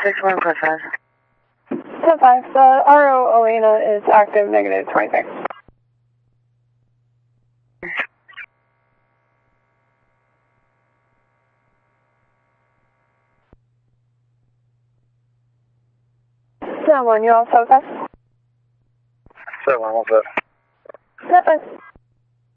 61.5. 10-5, the RO Elena is active, negative 26. Someone, you all 7-5? 7, what's that? 7-5.